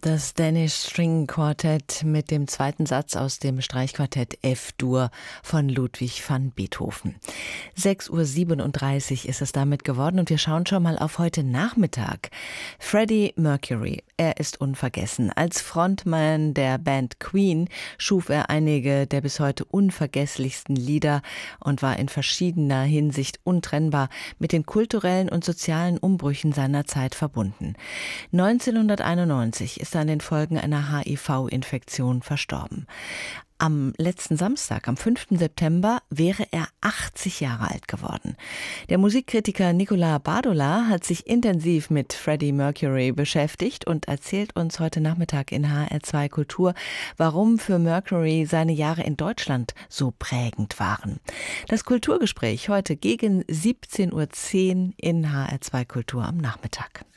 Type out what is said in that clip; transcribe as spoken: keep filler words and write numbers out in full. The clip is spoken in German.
Das Danish String Quartet mit dem zweiten Satz aus dem Streichquartett F-Dur von Ludwig van Beethoven. sechs Uhr siebenunddreißig ist es damit geworden und wir schauen schon mal auf heute Nachmittag. Freddie Mercury, er ist unvergessen. Als Frontman der Band Queen schuf er einige der bis heute unvergesslichsten Lieder und war in verschiedener Hinsicht untrennbar mit den kulturellen und sozialen Umbrüchen seiner Zeit verbunden. neunzehnhunderteinundneunzig ist er an den Folgen einer H I V-Infektion verstorben. Am letzten Samstag, am fünften September, wäre er achtzig Jahre alt geworden. Der Musikkritiker Nicola Bardola hat sich intensiv mit Freddie Mercury beschäftigt und erzählt uns heute Nachmittag in H R zwei Kultur, warum für Mercury seine Jahre in Deutschland so prägend waren. Das Kulturgespräch heute gegen siebzehn Uhr zehn in H R zwei Kultur am Nachmittag.